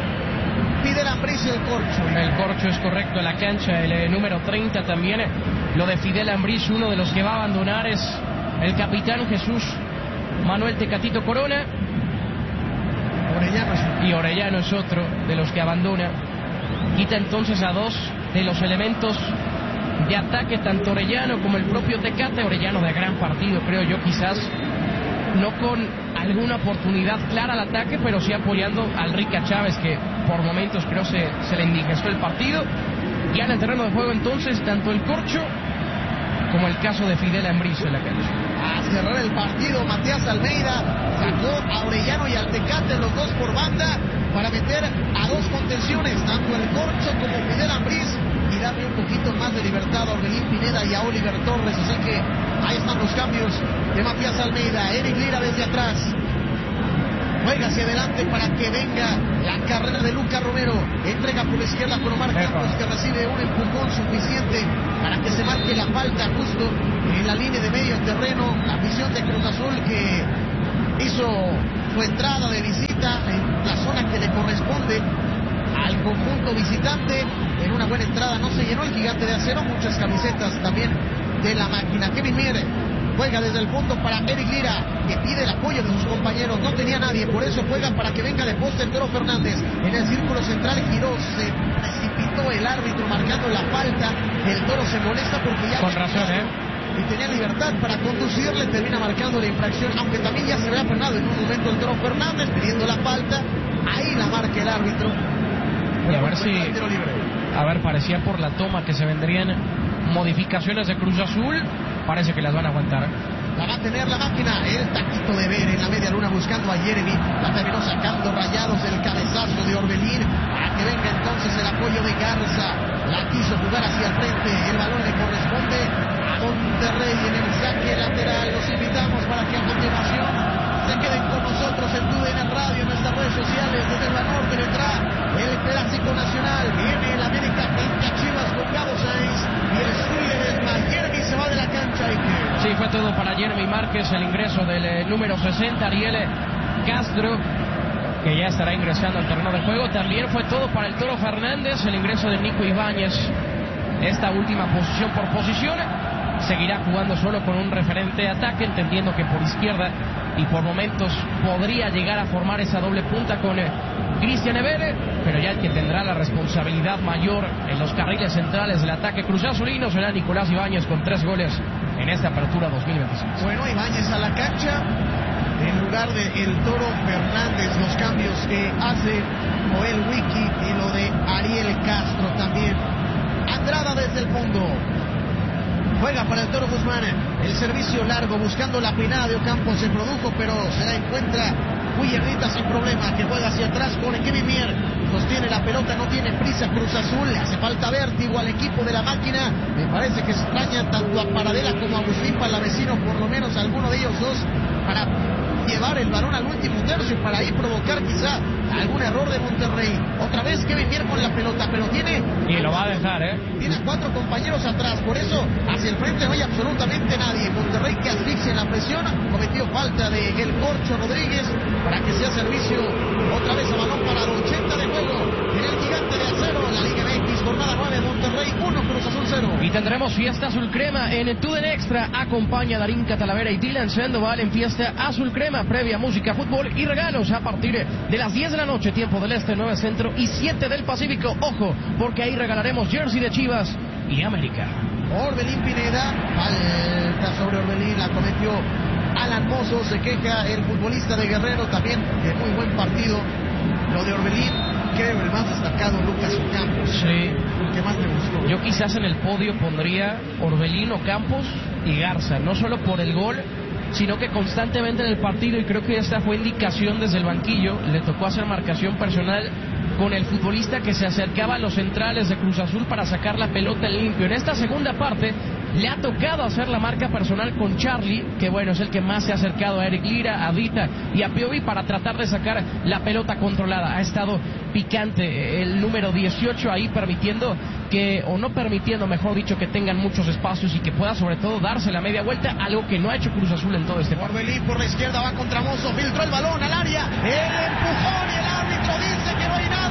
Fidel Ambriz y el Corcho. El Corcho es correcto en la cancha, el eh, número treinta también, eh, lo de Fidel Ambriz, uno de los que va a abandonar es el capitán Jesús Manuel Tecatito Corona. Orellano es... Y Orellano es otro de los que abandona. Quita entonces a dos de los elementos de ataque, tanto Orellano como el propio Tecate. Orellano de gran partido, creo yo, quizás no con alguna oportunidad clara al ataque, pero sí apoyando al Rica Chávez, que por momentos creo se, se le indigestó el partido. Ya en el terreno de juego entonces tanto el Corcho como el caso de Fidel Ambriz en la cancha. a cerrar el partido. Matías Almeida sacó a Orellano y al Tecate, los dos por banda, para meter a dos contenciones, tanto el Corcho como Fidel Ambriz, y darle un poquito más de libertad a Orbelín Pineda y a Oliver Torres. Así que ahí están los cambios de Matías Almeida. Eric Lira desde atrás juega hacia adelante para que venga la carrera de Lucas Romero. Entrega por la izquierda con Omar Campos, que recibe un empujón suficiente para que se marque la falta justo en la línea de medio terreno. La afición de Cruz Azul, que hizo su entrada de visita en la zona que le corresponde al conjunto visitante. En una buena entrada no se llenó el Gigante de Acero. Muchas camisetas también de la máquina. Kevin Mier juega desde el fondo para Eric Lira, que pide el apoyo de sus compañeros. No tenía nadie, por eso juega para que venga de poste el Toro Fernández. En el círculo central giró, se precipitó el árbitro marcando la falta. El Toro se molesta porque ya... Con razón, ¿eh? Y tenía libertad para conducirle, termina marcando la infracción, aunque también ya se había frenado en un momento el Toro Fernández pidiendo la falta. Ahí la marca el árbitro. Y a ver si... A ver, parecía por la toma que se vendrían modificaciones de Cruz Azul. Parece que las van a aguantar. La va a tener la máquina. El taquito de ver en la media luna buscando a Jeremy. La terminó sacando Rayados, el cabezazo de Orbelín para que venga entonces el apoyo de Garza. La quiso jugar hacia el frente. El balón le corresponde a Monterrey en el saque lateral. Los invitamos para que a continuación se queden con nosotros en Tu D N Radio, en nuestras redes sociales. Desde el norte vendrá el Clásico Nacional. Viene el América frente a Chivas con Gabo Sainz. Y el Zuller es más. Jeremy se va de la cancha. Y que... Sí, fue todo para Jeremy Márquez, el ingreso del eh, número sesenta, Ariel Castro, que ya estará ingresando al terreno de juego. También fue todo para el Toro Fernández, el ingreso de Nico Ibáñez. Esta última posición por posición. Seguirá jugando solo con un referente de ataque, entendiendo que por izquierda y por momentos podría llegar a formar esa doble punta con eh, Cristian Evere, pero ya el que tendrá la responsabilidad mayor en los carriles centrales del ataque cruzazulino será Nicolás Ibáñez, con tres goles en esta apertura dos mil veintiséis. Bueno, Ibáñez a la cancha en lugar de el Toro Fernández. Los cambios que hace Joel Wiki y lo de Ariel Castro también. Andrada desde el fondo. Juega para el Toro Guzmán. El servicio largo buscando la pinada de Ocampo se produjo, pero se la encuentra Willardita sin problema, que juega hacia atrás con Kevin Mier. Sostiene la pelota, no tiene prisa Cruz Azul. Le hace falta vértigo al equipo de la máquina. Me parece que extraña tanto a Paradela como a Agustín Palavecino, por lo menos alguno de ellos dos, para llevar el balón al último tercio y para ahí provocar quizá algún error de Monterrey. Otra vez Kevin Mier con la pelota, pero tiene... Y lo va a dejar, ¿eh? Tiene cuatro compañeros atrás, por eso hacia el frente no hay absolutamente nadie. Monterrey, que asfixia en la presión, cometió falta de El Corcho Rodríguez para que sea servicio otra vez a balón parado. ochenta de juego en el Gigante de Acero, la Liga M X, jornada nueve, Monterrey uno, Cruz Azul cero. Y tendremos fiesta azul crema en el Tu D N Extra. Acompaña a Darín Catalavera y Dylan Sandoval en fiesta azul crema, previa música, fútbol y regalos a partir de las diez de la noche, tiempo del Este, nueve Centro y siete del Pacífico. Ojo, porque ahí regalaremos jersey de Chivas y América. Orbelín Pineda, falta sobre Orbelín, la cometió Alan Mozo. Se queja el futbolista de Guerrero también, de muy buen partido lo de Orbelín. Creo el más destacado, Lucas Ocampos. Sí, el que más me gustó. Yo quizás en el podio pondría Orbelín, Ocampos y Garza, no solo por el gol, sino que constantemente en el partido, y creo que esta fue indicación desde el banquillo, le tocó hacer marcación personal con el futbolista que se acercaba a los centrales de Cruz Azul para sacar la pelota en limpio. En esta segunda parte le ha tocado hacer la marca personal con Charlie, que bueno, es el que más se ha acercado a Eric Lira, a Dita y a Piovi para tratar de sacar la pelota controlada. Ha estado picante el número dieciocho ahí, permitiendo que, o no permitiendo, mejor dicho, que tengan muchos espacios y que pueda sobre todo darse la media vuelta, algo que no ha hecho Cruz Azul en todo este partido. Orbelín por la izquierda va contra Mozo, filtró el balón al área, el empujón y el árbitro dice que no hay nada.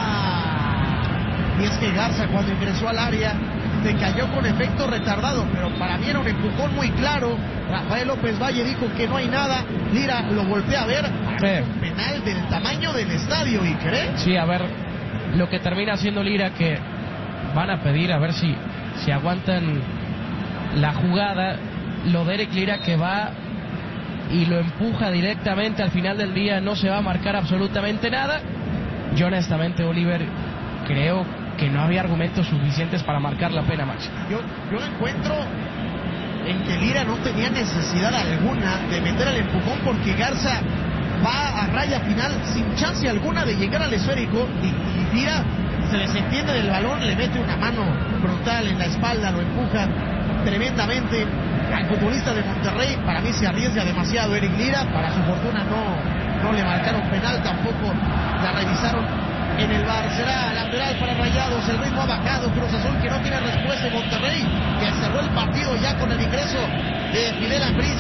Y es que Garza, cuando ingresó al área, se cayó con efecto retardado, pero para mí era un empujón muy claro. Rafael López Valle dijo que no hay nada. Lira lo voltea a ver. Sí. Un penal del tamaño del estadio, ¿y cree? Sí, a ver, lo que termina haciendo Lira, que van a pedir a ver si, si aguantan la jugada. Lo de Eric Lira, que va y lo empuja directamente, al final del día no se va a marcar absolutamente nada. Yo honestamente, Oliver, creo que no había argumentos suficientes para marcar la pena máxima. Yo, yo encuentro en que Lira no tenía necesidad alguna de meter el empujón, porque Garza va a raya final sin chance alguna de llegar al esférico, y, y Lira se desentiende del balón, le mete una mano brutal en la espalda, lo empuja tremendamente al futbolista de Monterrey. Para mí se arriesga demasiado Eric Lira, para su fortuna no, no le marcaron penal, tampoco la revisaron en el V A R. Será lateral para Rayados, el ritmo ha bajado, Cruz Azul que no tiene respuesta, Monterrey que cerró el partido ya con el ingreso de Fidel Ambriz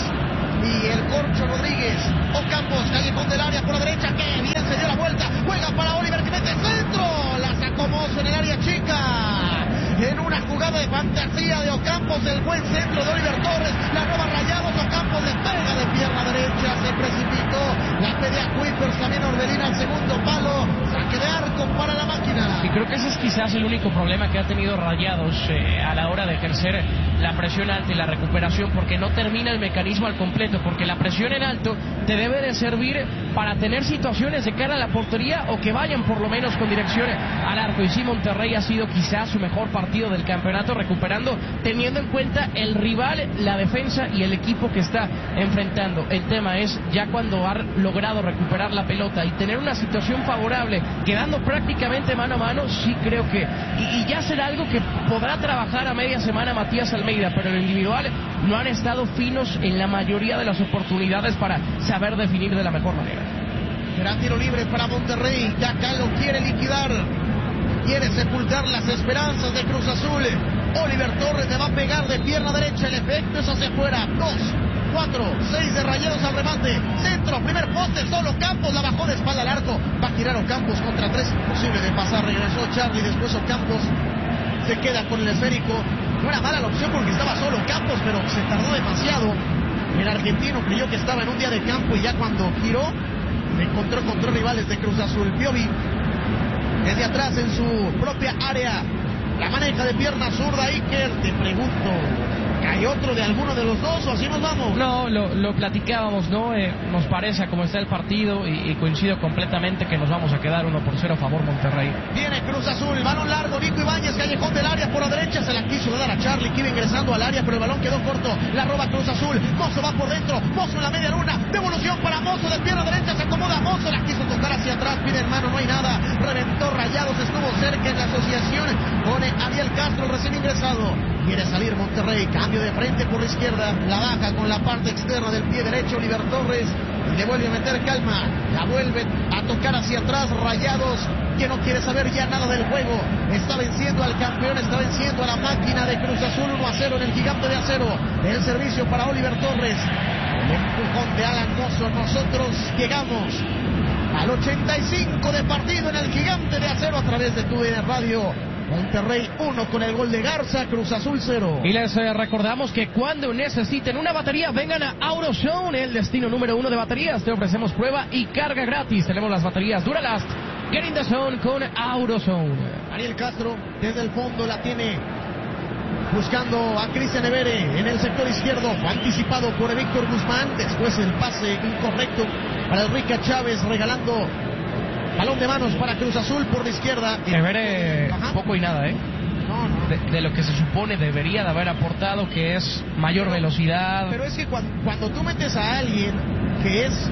y el Corcho Rodríguez. Ocampos, callejón del área por la derecha, que bien se dio la vuelta, juega para Oliver que mete centro, la sacó Mozo en el área chica, en una jugada de fantasía de Ocampos, el buen centro de Oliver Torres, la roba Rayados, Ocampos le pega de pierna derecha, se precipitó, la pedía Kuipers, también Orbelín al segundo palo, saque de arco para la máquina. Y creo que ese es quizás el único problema que ha tenido Rayados eh, a la hora de ejercer la presión alta y la recuperación, porque no termina el mecanismo al completo, porque la presión en alto te debe de servir para tener situaciones de cara a la portería o que vayan por lo menos con dirección al arco, y sí, Monterrey ha sido quizás su mejor partido del campeonato, recuperando, teniendo en cuenta el rival, la defensa y el equipo que está enfrentando. El tema es ya cuando ha logrado recuperar la pelota y tener una situación favorable, quedando prácticamente mano a mano, sí creo que, y, y ya será algo que podrá trabajar a media semana Matías Almeida, pero en lo individual no han estado finos en la mayoría de las oportunidades para saber definir de la mejor manera. Será tiro libre para Monterrey, ya acá lo quiere liquidar, quiere sepultar las esperanzas de Cruz Azul. Oliver Torres le va a pegar de pierna derecha, el efecto es hacia afuera, dos, cuatro, seis de Rayados al remate, centro, primer poste, solo Campos, la bajó de espalda al arco, va a girar Ocampos contra tres, imposible de pasar, regresó Charlie, después Ocampos se queda con el esférico. No era mala la opción porque estaba solo Campos, pero se tardó demasiado. El argentino creyó que estaba en un día de campo y ya cuando giró encontró con tres rivales de Cruz Azul. Piovi desde atrás en su propia área, la maneja de pierna zurda. Iker, te pregunto, ¿hay otro de alguno de los dos o así nos vamos? No, lo, lo platicábamos, ¿no? Eh, nos parece a cómo está el partido y, y coincido completamente que nos vamos a quedar uno por cero a favor Monterrey. Viene Cruz Azul, balón largo, Nico Ibáñez, callejón del área por la derecha, se la quiso dar a Charlie, que iba ingresando al área, pero el balón quedó corto, la roba Cruz Azul, Mozo va por dentro, Mozo en la media luna, devolución para Mozo de pierna derecha, se acomoda Mozo, la quiso tocar hacia atrás, pide en mano, no hay nada, reventó Rayados, estuvo cerca en la asociación con Ariel Castro, recién ingresado, quiere salir Monterrey, cambio de frente por la izquierda, la baja con la parte externa del pie derecho Oliver Torres, y le vuelve a meter calma, la vuelve a tocar hacia atrás Rayados, que no quiere saber ya nada del juego, está venciendo al campeón, está venciendo a la máquina de Cruz Azul, uno a cero en el Gigante de Acero, el servicio para Oliver Torres, el empujón de Alan Mozo. Nosotros llegamos al ochenta y cinco de partido en el Gigante de Acero a través de tu Radio. Monterrey uno con el gol de Garza, Cruz Azul cero. Y les eh, recordamos que cuando necesiten una batería, vengan a AutoZone, el destino número uno de baterías. Te ofrecemos prueba y carga gratis. Tenemos las baterías Duralast, Get in the Zone con AutoZone. Ariel Castro desde el fondo la tiene, buscando a Cristian Evere en el sector izquierdo, fue anticipado por Víctor Guzmán, después el pase incorrecto para Enrique Chávez, regalando balón de manos para Cruz Azul por la izquierda. Evere poco y nada, ¿eh? No, no. De, de lo que se supone debería de haber aportado, que es mayor pero, velocidad. Pero es que cuando, cuando tú metes a alguien que es,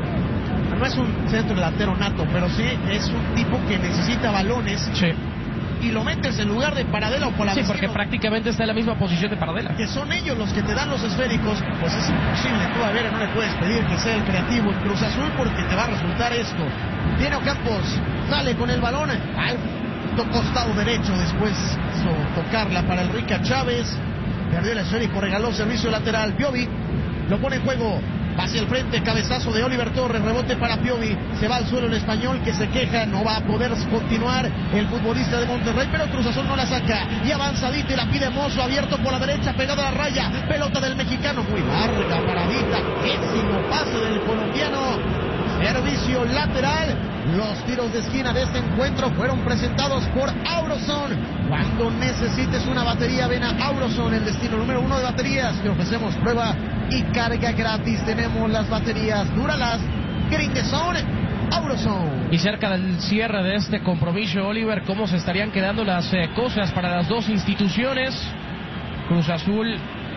no es un centro delantero nato, pero sí es un tipo que necesita balones. Sí. Y lo metes en lugar de Paradela o Polavecino. Sí, porque prácticamente está en la misma posición de Paradela. Que son ellos los que te dan los esféricos, pues es imposible. Tú a ver, no le puedes pedir que sea el creativo en Cruz Azul porque te va a resultar esto. Viene Ocampos, sale con el balón al costado derecho, después hizo tocarla para Enrique Chávez, perdió el esférico, regaló servicio lateral. Piovi lo pone en juego, hacia el frente, cabezazo de Oliver Torres, rebote para Piovi, se va al suelo el español que se queja, no va a poder continuar el futbolista de Monterrey, pero Cruz Azul no la saca, y avanzadita y la pide Mozo, abierto por la derecha, pegado a la raya, pelota del mexicano, muy larga, paradita, pésimo pase del colombiano, servicio lateral. Los tiros de esquina de este encuentro fueron presentados por AutoZone. Cuando necesites una batería, ven a AutoZone, el destino número uno de baterías. Te ofrecemos prueba y carga gratis. Tenemos las baterías Duralast, Get in the Zone, AutoZone. Y cerca del cierre de este compromiso, Oliver, ¿cómo se estarían quedando las eh, cosas para las dos instituciones? Cruz Azul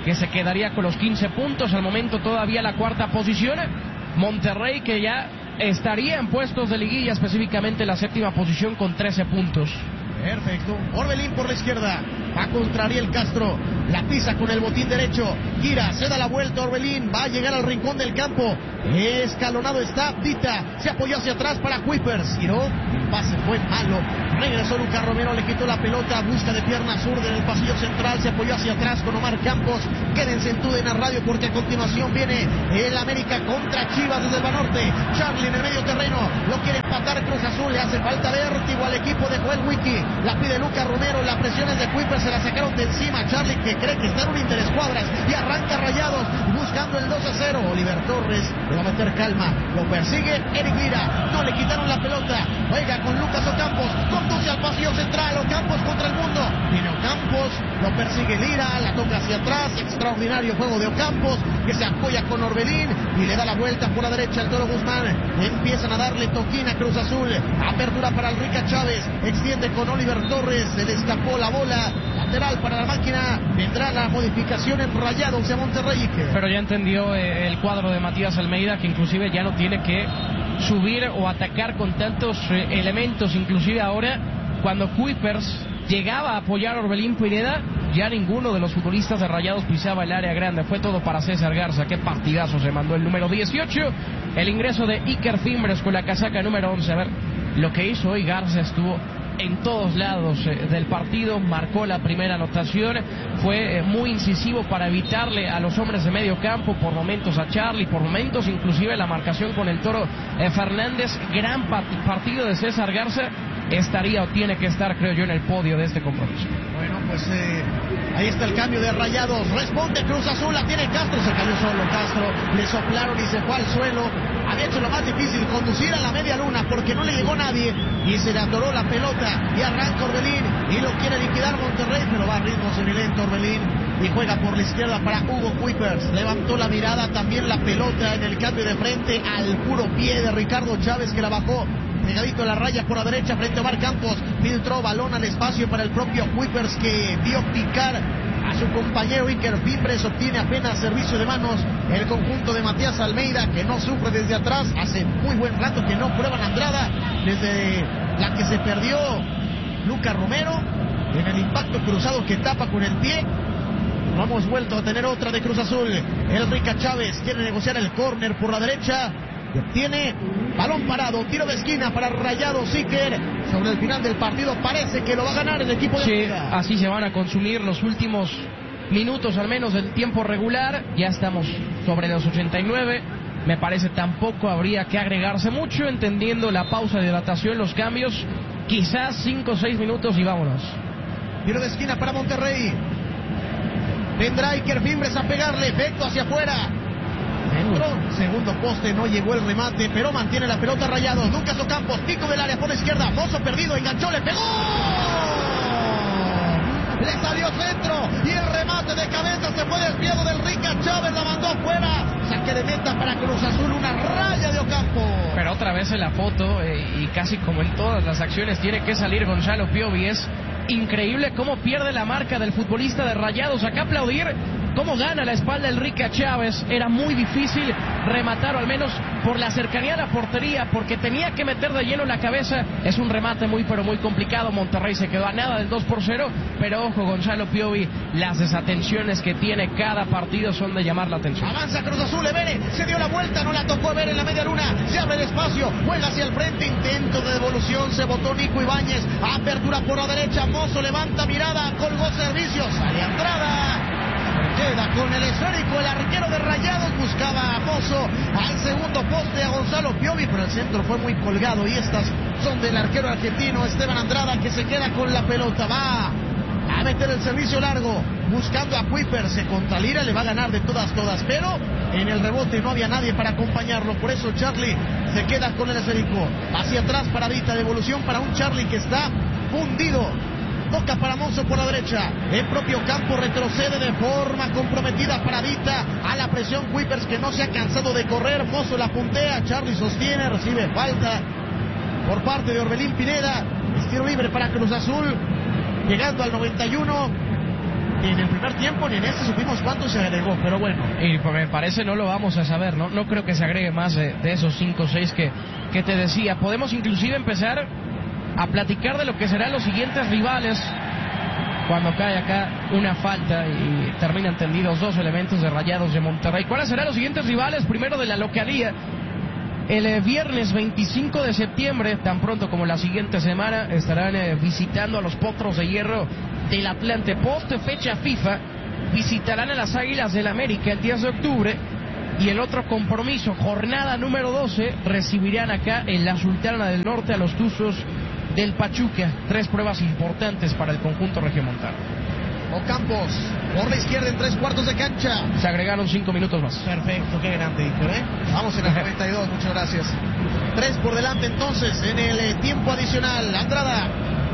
que se quedaría con los quince puntos. Al momento todavía la cuarta posición. Monterrey, que ya estaría en puestos de liguilla, específicamente la séptima posición con trece puntos. Perfecto. Orbelín por la izquierda. Va contra Ariel Castro. La pisa con el botín derecho. Gira, se da la vuelta Orbelín. Va a llegar al rincón del campo. Escalonado está Dita. Se apoyó hacia atrás para Kuipers. Giró. El pase fue malo. Regresó Lucas Romero. Le quitó la pelota. Busca de pierna zurda en el pasillo central. Se apoyó hacia atrás con Omar Campos. Quédense en Tudena Radio porque a continuación viene el América contra Chivas desde el Banorte. Charlie en el medio terreno. Lo quiere empatar Cruz Azul. Le hace falta vértigo al equipo de Joel Wiki. La pide Lucas Romero. La presión es de Kuipers. Se la sacaron de encima. Charlie, que cree que está en un interescuadras. Y arranca Rayados buscando el dos a cero. Oliver Torres le va a meter calma. Lo persigue Eric Lira. No le quitaron la pelota. Juega con Lucas Ocampos. Conduce al pasillo central. Ocampos contra el mundo. Viene Ocampos. Lo persigue Lira. La toca hacia atrás. Extraordinario juego de Ocampos, que se apoya con Orbelín y le da la vuelta por la derecha al Toro Guzmán. Empiezan a darle toquina a Cruz Azul. Apertura para el Rica Chávez. Extiende con Oliver Torres. Se le escapó la bola. Lateral para la máquina. Vendrá la modificación en Rayados de Monterrey. Pero ya entendió eh, el cuadro de Matías Almeida, que inclusive ya no tiene que subir o atacar con tantos eh, elementos. Inclusive ahora, cuando Kuipers llegaba a apoyar a Orbelín Pineda, ya ninguno de los futbolistas de Rayados pisaba el área grande. Fue todo para César Garza. Qué partidazo se mandó el número dieciocho. El ingreso de Iker Fimbres con la casaca número once. A ver, lo que hizo hoy Garza estuvo en todos lados eh, del partido. Marcó la primera anotación. Fue eh, muy incisivo para evitarle a los hombres de medio campo, por momentos a Charlie, por momentos inclusive la marcación con el Toro eh, Fernández. Gran part- partido de César Garza. Estaría o tiene que estar, creo yo, en el podio de este compromiso. Bueno, pues eh, ahí está el cambio de Rayados. Responde Cruz Azul, la tiene Castro. Se cayó solo Castro. Le soplaron y se fue al suelo. Había hecho lo más difícil, conducir a la media luna, porque no le llegó nadie y se le atoró la pelota. Y arranca Orbelín y lo quiere liquidar Monterrey, pero va a ritmo semilento Orbelín y juega por la izquierda para Hugo Kuipers. Levantó la mirada, también la pelota en el cambio de frente al puro pie de Ricardo Chávez, que la bajó pegadito a la raya por la derecha frente a Omar Campos. Filtró balón al espacio para el propio Kuipers, que vio picar a su compañero Iker Fimbres. Obtiene apenas servicio de manos el conjunto de Matías Almeida, que no sufre desde atrás. Hace muy buen rato que no prueban Andrada, desde la que se perdió Lucas Romero en el impacto cruzado que tapa con el pie. No hemos vuelto a tener otra de Cruz Azul. El Rica Chávez quiere negociar el córner por la derecha. Tiene balón parado, tiro de esquina para Rayados. Iker, sobre el final del partido parece que lo va a ganar el equipo de Sí, Liga. así se van a consumir los últimos minutos al menos del tiempo regular. Ya estamos sobre los ochenta y nueve. Me parece tampoco habría que agregarse mucho, entendiendo la pausa de hidratación, los cambios, quizás cinco o seis minutos y vámonos. Tiro de esquina para Monterrey. Vendrá Iker Fimbres a pegarle, efecto hacia afuera. Dentro, segundo poste, no llegó el remate, pero mantiene la pelota Rayados. Lucas Ocampos, pico del área por la izquierda, Mozo perdido, enganchó, le pegó. Le salió centro y el remate de cabeza se fue desviado del Rica Chávez, la mandó afuera. Saque de meta para Cruz Azul, una raya de Ocampo. Pero otra vez en la foto, eh, y casi como en todas las acciones, tiene que salir Gonzalo Piovi. Es increíble cómo pierde la marca del futbolista de Rayados. Acá aplaudir cómo gana la espalda el Rica Chávez. Era muy difícil rematar, o al menos por la cercanía a la portería, porque tenía que meter de lleno la cabeza. Es un remate muy pero muy complicado. Monterrey se quedó a nada del dos por cero, pero ojo, Gonzalo Piovi, las desatenciones que tiene cada partido son de llamar la atención. Avanza Cruz Azul, Evere, se dio la vuelta, no la tocó Evere en la media luna, se abre el espacio, juega hacia el frente, intento de devolución, se botó Nico Ibáñez, apertura por la derecha, Mozo levanta mirada, colgó servicio, sale Andrada. Queda con el esférico el arquero de Rayados, buscaba a Mozo al segundo poste, a Gonzalo Piovi, pero el centro fue muy colgado y estas son del arquero argentino Esteban Andrada, que se queda con la pelota. Va a meter el servicio largo, buscando a Kuipers, se contra Lira, le va a ganar de todas, todas, pero en el rebote no había nadie para acompañarlo, por eso Charlie se queda con el esférico, hacia atrás para Vita, devolución para un Charlie que está hundido. Toca para Mozo por la derecha. El propio campo retrocede de forma comprometida para Vita. A la presión Kuipers, que no se ha cansado de correr. Mozo la puntea. Charlie sostiene. Recibe falta por parte de Orbelín Pineda. Es tiro libre para Cruz Azul. Llegando al noventa y uno. ni en el primer tiempo ni en este supimos cuánto se agregó, pero bueno. Y me parece no lo vamos a saber, ¿no? No creo que se agregue más de, de esos cinco o seis que, que te decía. Podemos inclusive empezar a platicar de lo que serán los siguientes rivales cuando cae acá una falta y terminan tendidos dos elementos de Rayados de Monterrey. ¿Cuáles serán los siguientes rivales? Primero de la localía. El eh, viernes veinticinco de septiembre, tan pronto como la siguiente semana, estarán eh, visitando a los Potros de Hierro del Atlante. Post fecha FIFA, visitarán a las Águilas del América el diez de octubre. Y el otro compromiso, jornada número doce, recibirán acá en la Sultana del Norte a los Tuzos del Pachuca. Tres pruebas importantes para el conjunto regiomontano. Ocampos, por la izquierda en tres cuartos de cancha. Se agregaron cinco minutos más. Perfecto, qué grande, Víctor, ¿eh? Vamos en el noventa y dos, muchas gracias. Tres por delante entonces en el eh, tiempo adicional. Andrada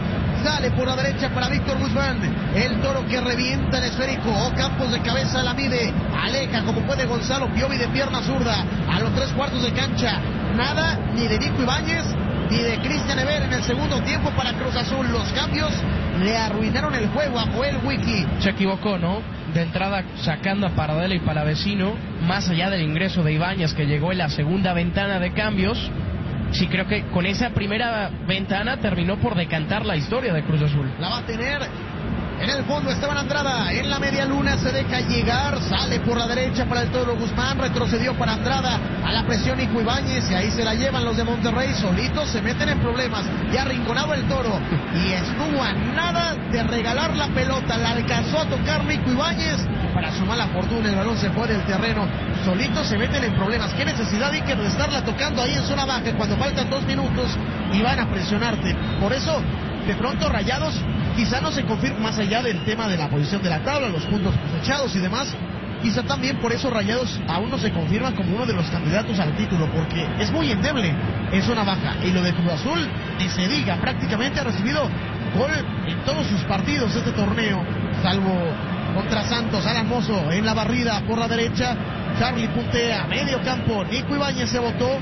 sale por la derecha para Víctor Guzmán. El Toro que revienta el esférico. Ocampos de cabeza la mide. Aleja como puede Gonzalo Piovi de pierna zurda. A los tres cuartos de cancha. Nada ni de Nico Ibáñez ni de Cristian Ever en el segundo tiempo para Cruz Azul. Los cambios le arruinaron el juego a Joel Wiki. Se equivocó, ¿no? De entrada sacando a Paradela y Palavecino, más allá del ingreso de Ibáñez que llegó en la segunda ventana de cambios. Sí, creo que con esa primera ventana terminó por decantar la historia de Cruz Azul. La va a tener en el fondo Esteban Andrada, en la media luna se deja llegar, sale por la derecha para el Toro Guzmán, retrocedió para Andrada, a la presión Nico Ibáñez y ahí se la llevan los de Monterrey, solitos se meten en problemas, ya arrinconado el Toro y estuvo a nada de regalar la pelota, la alcanzó a tocar Nico Ibáñez, para su mala fortuna el balón se fue del terreno, solitos se meten en problemas, qué necesidad Iker de estarla tocando ahí en zona baja cuando faltan dos minutos y van a presionarte, por eso de pronto Rayados quizá no se confirma más allá del tema de la posición de la tabla, los puntos cosechados y demás. Quizá también por eso Rayados aún no se confirma como uno de los candidatos al título, porque es muy endeble en zona baja. Y lo de Cruz Azul, ni se diga, prácticamente ha recibido gol en todos sus partidos este torneo, salvo contra Santos. Alan Mozo en la barrida por la derecha, Charlie puntea, medio campo, Nico Ibáñez se botó.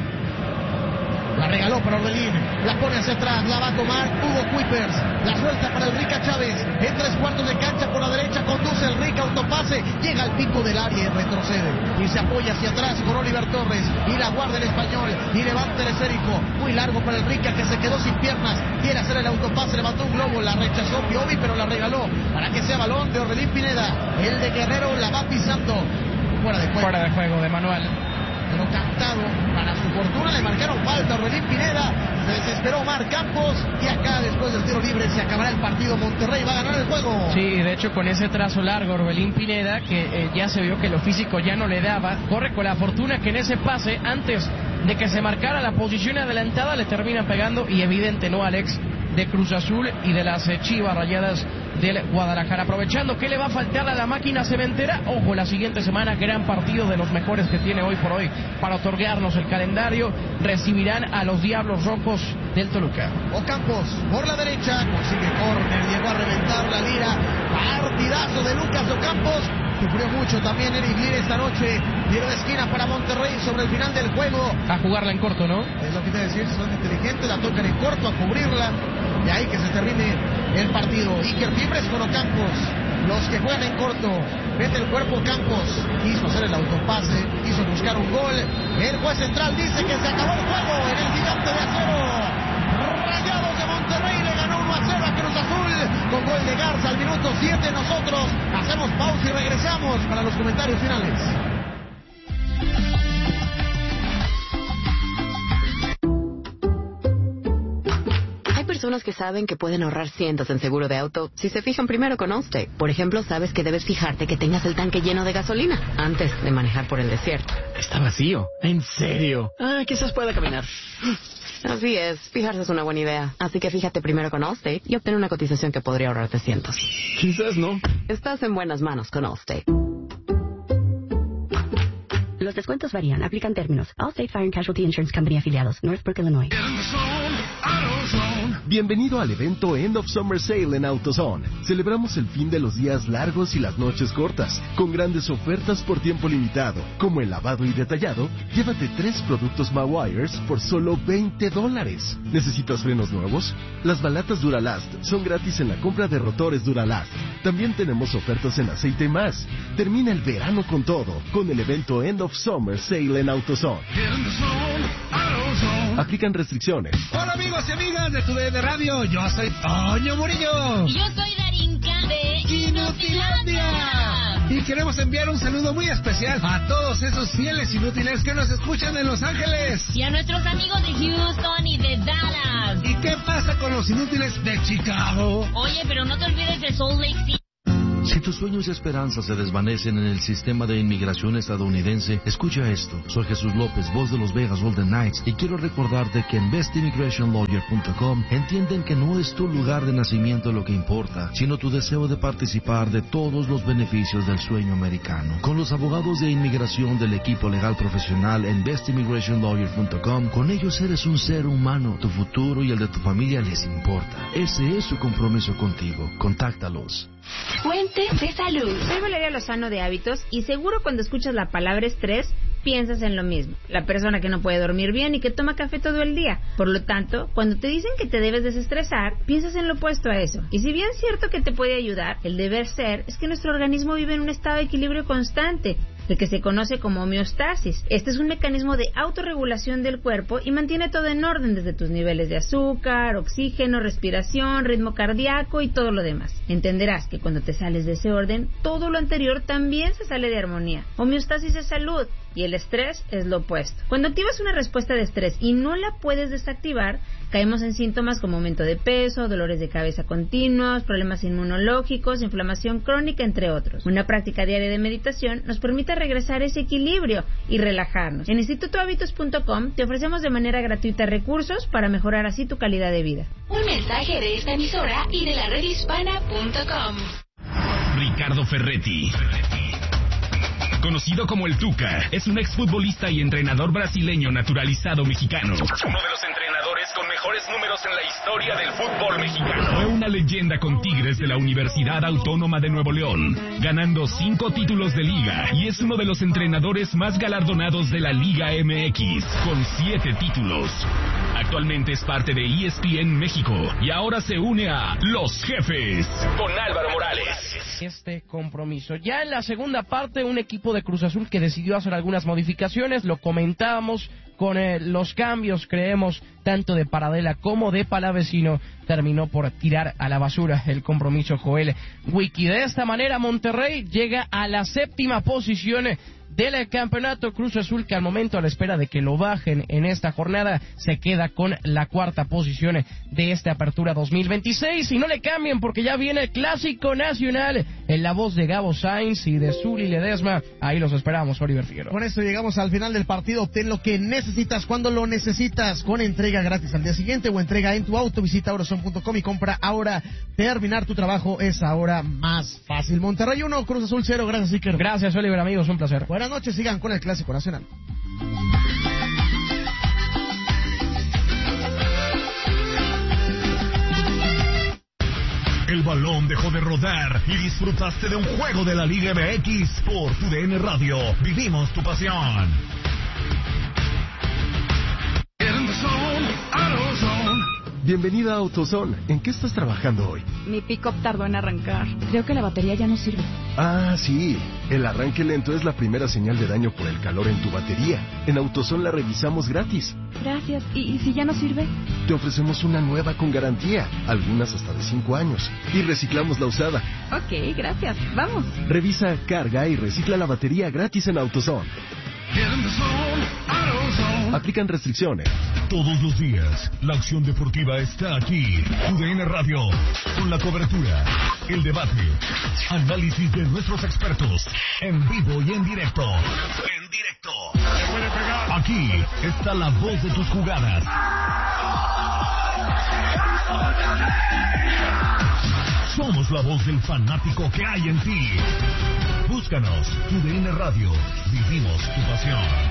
La regaló para Orbelín, la pone hacia atrás, la va a tomar Hugo Kuipers, la suelta para el Rica Chávez, en tres cuartos de cancha por la derecha, conduce el Rica, autopase, llega al pico del área y retrocede, y se apoya hacia atrás con Oliver Torres, y la guarda el español, y levanta el esférico, muy largo para el Rica que se quedó sin piernas, quiere hacer el autopase, levantó un globo, la rechazó Piovi, pero la regaló, para que sea balón de Orbelín Pineda, el de Guerrero la va pisando, fuera de juego. Fuera de juego de Manuel. Pero cantado, para su fortuna le marcaron falta a Orbelín Pineda, se desesperó Omar Campos y acá después del tiro libre se acabará el partido, Monterrey va a ganar el juego. Sí, de hecho con ese trazo largo Orbelín Pineda que eh, ya se vio que lo físico ya no le daba, corre con la fortuna que en ese pase antes de que se marcara la posición adelantada le terminan pegando y evidente no Alex de Cruz Azul y de las eh, Chivas Rayadas del Guadalajara. Aprovechando que le va a faltar a la máquina cementera, ojo, la siguiente semana gran partido de los mejores que tiene hoy por hoy para otorgarnos el calendario, recibirán a los Diablos Rojos del Toluca. Ocampos por la derecha, consigue córner, llegó a reventar la Lira, partidazo de Lucas Ocampos, sufrió mucho también Eric Lira esta noche, tiro de esquina para Monterrey sobre el final del juego. A jugarla en corto, ¿no? Es lo que te decir, son inteligentes, la tocan en corto a cubrirla, y ahí que se termine el partido. Iker Fibres con Ocampos, los que juegan en corto, mete el cuerpo Campos, quiso hacer el autopase, quiso buscar un gol, el juez central dice que se acabó el juego en el Gigante de Acero. Rayados de Monterrey le ganó uno a cero a Cruz Azul con gol de Garza al minuto siete. Nosotros hacemos pausa y regresamos para los comentarios finales. Personas que saben que pueden ahorrar cientos en seguro de auto si se fijan primero con Allstate. Por ejemplo, sabes que debes fijarte que tengas el tanque lleno de gasolina antes de manejar por el desierto. Está vacío. ¿En serio? Ah, quizás pueda caminar. Así es, fijarse es una buena idea. Así que fíjate primero con Allstate y obtén una cotización que podría ahorrarte cientos. Quizás no. Estás en buenas manos con Allstate. Los descuentos varían. Aplican términos. Allstate Fire and Casualty Insurance Company afiliados. Northbrook, Illinois. Bienvenido al evento End of Summer Sale en AutoZone. Celebramos el fin de los días largos y las noches cortas, con grandes ofertas por tiempo limitado, como el lavado y detallado. Llévate tres productos Mawires por solo veinte dólares. ¿Necesitas frenos nuevos? Las balatas Duralast son gratis en la compra de rotores Duralast. También tenemos ofertas en aceite y más. Termina el verano con todo, con el evento End of Summer Sale en AutoZone. Aplican restricciones. Hola amigos y amigas de Tu D N Radio, yo soy Toño Murillo. Y yo soy Darinka de Inutilandia. Y queremos enviar un saludo muy especial a todos esos fieles inútiles que nos escuchan en Los Ángeles. Y a nuestros amigos de Houston y de Dallas. ¿Y qué pasa con los inútiles de Chicago? Oye, pero no te olvides de Salt Lake City. Si tus sueños y esperanzas se desvanecen en el sistema de inmigración estadounidense, escucha esto. Soy Jesús López, voz de los Vegas Golden Knights, y quiero recordarte que en best immigration lawyer punto com entienden que no es tu lugar de nacimiento lo que importa, sino tu deseo de participar de todos los beneficios del sueño americano. Con los abogados de inmigración del equipo legal profesional en best immigration lawyer punto com, con ellos eres un ser humano, tu futuro y el de tu familia les importa. Ese es su compromiso contigo. Contáctalos. Fuente de salud. Soy Valeria Lozano de Hábitos y seguro cuando escuchas la palabra estrés piensas en lo mismo. La persona que no puede dormir bien y que toma café todo el día. Por lo tanto, cuando te dicen que te debes desestresar, piensas en lo opuesto a eso. Y si bien es cierto que te puede ayudar, el deber ser es que nuestro organismo vive en un estado de equilibrio constante, el que se conoce como homeostasis. Este es un mecanismo de autorregulación del cuerpo y mantiene todo en orden, desde tus niveles de azúcar, oxígeno, respiración, ritmo cardíaco y todo lo demás. Entenderás que cuando te sales de ese orden, todo lo anterior también se sale de armonía. Homeostasis es salud y el estrés es lo opuesto. Cuando activas una respuesta de estrés y no la puedes desactivar, caemos en síntomas como aumento de peso, dolores de cabeza continuos, problemas inmunológicos, inflamación crónica, entre otros. Una práctica diaria de meditación nos permite regresar a ese equilibrio y relajarnos. En instituto hábitos punto com te ofrecemos de manera gratuita recursos para mejorar así tu calidad de vida. Un mensaje de esta emisora y de la red hispana punto com. Ricardo Ferretti, conocido como el Tuca, es un exfutbolista y entrenador brasileño naturalizado mexicano. Uno de los entrenadores con mejores números en la historia del fútbol mexicano. Fue una leyenda con Tigres de la Universidad Autónoma de Nuevo León, ganando cinco títulos de liga, y es uno de los entrenadores más galardonados de la Liga M X, con siete títulos. Actualmente es parte de E S P N México y ahora se une a Los Jefes con Álvaro Morales. Este compromiso. Ya en la segunda parte, un equipo de Cruz Azul que decidió hacer algunas modificaciones, lo comentábamos con eh, los cambios, creemos, tanto de Paradela como de Palavecino, terminó por tirar a la basura el compromiso Joel Wiki. De esta manera, Monterrey llega a la séptima posición del campeonato. Cruz Azul, que al momento, a la espera de que lo bajen en esta jornada, se queda con la cuarta posición de esta apertura dos mil veintiséis. Y no le cambien, porque ya viene el Clásico Nacional en la voz de Gabo Sainz y de Zuli Ledesma. Ahí los esperamos, Oliver Figueroa. Con esto llegamos al final del partido. Obtén lo que necesitas cuando lo necesitas, con entrega gratis al día siguiente o entrega en tu auto. Visita auroson punto com y compra ahora. Terminar tu trabajo es ahora más fácil. Monterrey uno, Cruz Azul cero. Gracias, Iker. Gracias, Oliver, amigos, un placer. Buenas noches, sigan con el Clásico Nacional. El balón dejó de rodar y disfrutaste de un juego de la Liga M X por Tu D N Radio. Vivimos tu pasión. Bienvenida a AutoZone. ¿En qué estás trabajando hoy? Mi pick-up tardó en arrancar. Creo que la batería ya no sirve. Ah, sí. El arranque lento es la primera señal de daño por el calor en tu batería. En AutoZone la revisamos gratis. Gracias. ¿Y, y si ya no sirve? Te ofrecemos una nueva con garantía, algunas hasta de cinco años. Y reciclamos la usada. Ok, gracias. Vamos. Revisa, carga y recicla la batería gratis en AutoZone. Aplican restricciones. Todos los días, la acción deportiva está aquí. U D N Radio, con la cobertura, el debate, análisis de nuestros expertos, en vivo y en directo. En directo. Aquí está la voz de tus jugadas. Somos la voz del fanático que hay en ti. Búscanos, U D N Radio. Vivimos tu pasión.